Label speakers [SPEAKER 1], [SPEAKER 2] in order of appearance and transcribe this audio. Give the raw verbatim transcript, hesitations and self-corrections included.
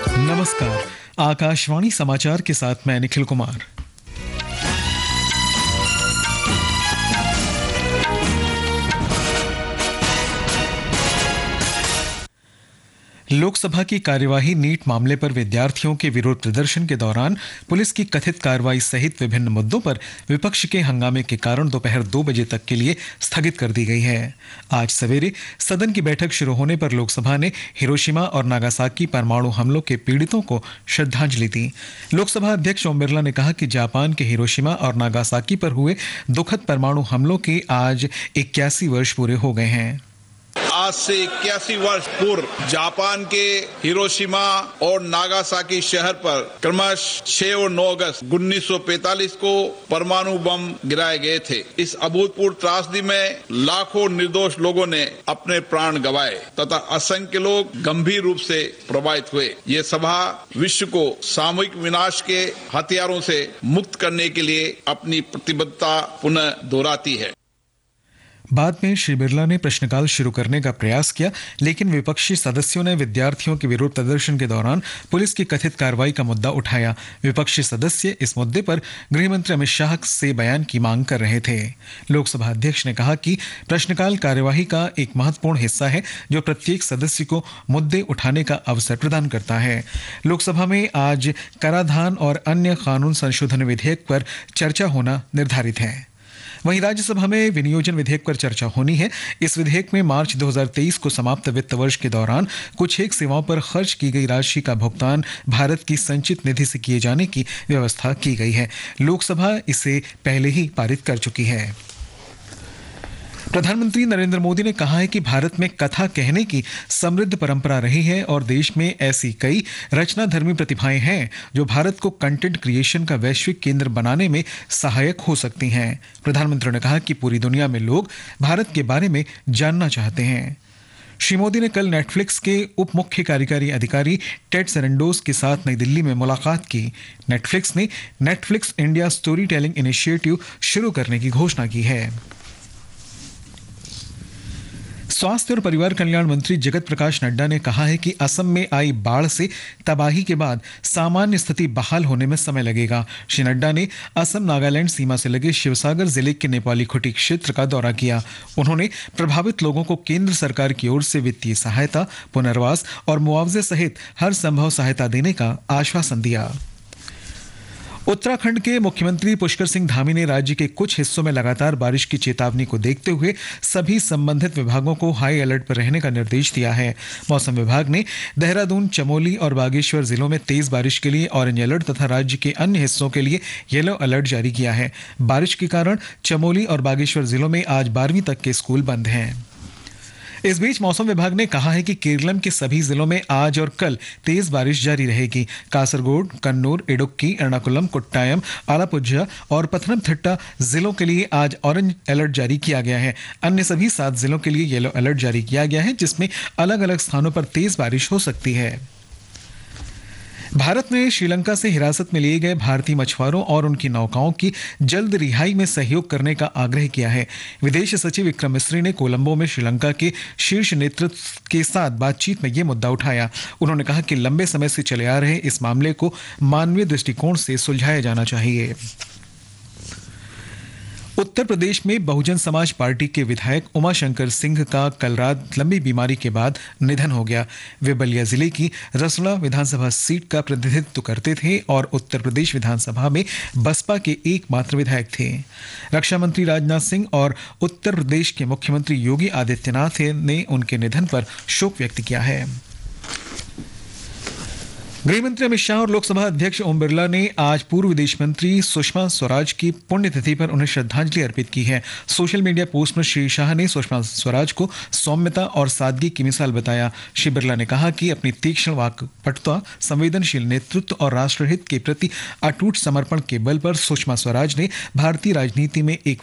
[SPEAKER 1] नमस्कार। आकाशवाणी समाचार के साथ मैं निखिल कुमार। लोकसभा की कार्यवाही नीट मामले पर विद्यार्थियों के विरोध प्रदर्शन के दौरान पुलिस की कथित कार्रवाई सहित विभिन्न मुद्दों पर विपक्ष के हंगामे के कारण दोपहर दो बजे तक के लिए स्थगित कर दी गई है। आज सवेरे सदन की बैठक शुरू होने पर लोकसभा ने हिरोशिमा और नागासाकी परमाणु हमलों के पीड़ितों को श्रद्धांजलि दी। लोकसभा अध्यक्ष ओम बिरला ने कहा कि जापान के हिरोशिमा और नागासाकी पर हुए दुखद परमाणु हमलों के आज इक्यासी वर्ष पूरे हो गए हैं।
[SPEAKER 2] आज से इक्यासी वर्ष पूर्व जापान के हिरोशिमा और नागासाकी शहर पर क्रमशः छह और नौ अगस्त उन्नीस सौ पैंतालीस को परमाणु बम गिराए गए थे। इस अभूतपूर्व त्रासदी में लाखों निर्दोष लोगों ने अपने प्राण गंवाए तथा असंख्य लोग गंभीर रूप से प्रभावित हुए। ये सभा विश्व को सामूहिक विनाश के हथियारों से मुक्त करने के लिए अपनी प्रतिबद्धता पुनः दोहराती है।
[SPEAKER 1] बाद में श्री बिरला ने प्रश्नकाल शुरू करने का प्रयास किया, लेकिन विपक्षी सदस्यों ने विद्यार्थियों के विरोध प्रदर्शन के दौरान पुलिस की कथित कार्रवाई का मुद्दा उठाया। विपक्षी सदस्य इस मुद्दे पर गृह मंत्री अमित शाह से बयान की मांग कर रहे थे। लोकसभा अध्यक्ष ने कहा कि प्रश्नकाल कार्यवाही का एक महत्वपूर्ण हिस्सा है जो प्रत्येक सदस्य को मुद्दे उठाने का अवसर प्रदान करता है। लोकसभा में आज कराधान और अन्य कानून संशोधन विधेयक पर चर्चा होना निर्धारित है। वहीं राज्यसभा में विनियोजन विधेयक पर चर्चा होनी है। इस विधेयक में मार्च दो हज़ार तेईस को समाप्त वित्त वर्ष के दौरान कुछ एक सेवाओं पर खर्च की गई राशि का भुगतान भारत की संचित निधि से किए जाने की व्यवस्था की गई है। लोकसभा इसे पहले ही पारित कर चुकी है। प्रधानमंत्री नरेंद्र मोदी ने कहा है कि भारत में कथा कहने की समृद्ध परंपरा रही है और देश में ऐसी कई रचनाधर्मी प्रतिभाएं हैं जो भारत को कंटेंट क्रिएशन का वैश्विक केंद्र बनाने में सहायक हो सकती हैं। प्रधानमंत्री ने कहा कि पूरी दुनिया में लोग भारत के बारे में जानना चाहते हैं। श्री मोदी ने कल नेटफ्लिक्स के उप मुख्य कार्यकारी अधिकारी टेड सेरेंडोस के साथ नई दिल्ली में मुलाकात की। नेटफ्लिक्स ने Netflix India story telling initiative शुरू करने की घोषणा की है। स्वास्थ्य और परिवार कल्याण मंत्री जगत प्रकाश नड्डा ने कहा है कि असम में आई बाढ़ से तबाही के बाद सामान्य स्थिति बहाल होने में समय लगेगा। श्री नड्डा ने असम नागालैंड सीमा से लगे शिवसागर जिले के नेपाली खुटी क्षेत्र का दौरा किया। उन्होंने प्रभावित लोगों को केंद्र सरकार की ओर से वित्तीय सहायता, पुनर्वास और मुआवजे सहित हर संभव सहायता देने का आश्वासन दिया। उत्तराखंड के मुख्यमंत्री पुष्कर सिंह धामी ने राज्य के कुछ हिस्सों में लगातार बारिश की चेतावनी को देखते हुए सभी संबंधित विभागों को हाई अलर्ट पर रहने का निर्देश दिया है। मौसम विभाग ने देहरादून, चमोली और बागेश्वर जिलों में तेज बारिश के लिए ऑरेंज अलर्ट तथा राज्य के अन्य हिस्सों के लिए येलो अलर्ट जारी किया है। बारिश के कारण चमोली और बागेश्वर जिलों में आज बारहवीं तक के स्कूल बंद हैं। इस बीच मौसम विभाग ने कहा है कि केरलम के सभी जिलों में आज और कल तेज बारिश जारी रहेगी। कासरगोड, कन्नूर, इडुक्की, एर्नाकुलम, कोट्टायम, आलापुझा और पथनमथिट्टा जिलों के लिए आज ऑरेंज अलर्ट जारी किया गया है। अन्य सभी सात जिलों के लिए येलो अलर्ट जारी किया गया है, जिसमें अलग अलग स्थानों पर तेज बारिश हो सकती है। भारत ने श्रीलंका से हिरासत में लिए गए भारतीय मछुआरों और उनकी नौकाओं की जल्द रिहाई में सहयोग करने का आग्रह किया है। विदेश सचिव विक्रम मिस्री ने कोलंबो में श्रीलंका के शीर्ष नेतृत्व के साथ बातचीत में यह मुद्दा उठाया। उन्होंने कहा कि लंबे समय से चले आ रहे इस मामले को मानवीय दृष्टिकोण से सुलझाया जाना चाहिए। उत्तर प्रदेश में बहुजन समाज पार्टी के विधायक उमाशंकर सिंह का कल रात लंबी बीमारी के बाद निधन हो गया। वे बलिया जिले की रसड़ा विधानसभा सीट का प्रतिनिधित्व करते थे और उत्तर प्रदेश विधानसभा में बसपा के एकमात्र विधायक थे। रक्षा मंत्री राजनाथ सिंह और उत्तर प्रदेश के मुख्यमंत्री योगी आदित्यनाथ ने उनके निधन पर शोक व्यक्त किया है। गृहमंत्री अमित शाह और लोकसभा अध्यक्ष ओम बिरला ने आज पूर्व विदेश मंत्री सुषमा स्वराज की पुण्यतिथि पर उन्हें श्रद्धांजलि अर्पित की है। सोशल मीडिया पोस्ट में श्री शाह ने सुषमा स्वराज को सौम्यता और सादगी की मिसाल बताया। श्री बिरला ने कहा कि अपनी तीक्ष्ण वाक्पटुता, संवेदनशील नेतृत्व और राष्ट्रहित के प्रति अटूट समर्पण के बल पर सुषमा स्वराज ने भारतीय राजनीति में एक